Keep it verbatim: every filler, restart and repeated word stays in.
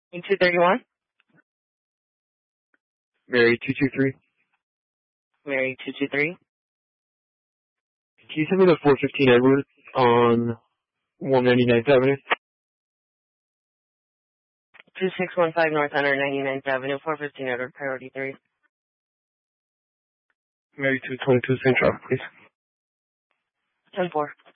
two thirty-one? Mary two two three. Mary two two three. Can you send me the four fifteen Edward on one ninety-ninth Avenue? two six one five North one ninety-ninth Avenue, four fifteen Edward, priority three. Mary two twenty-two, same traffic, please. ten four.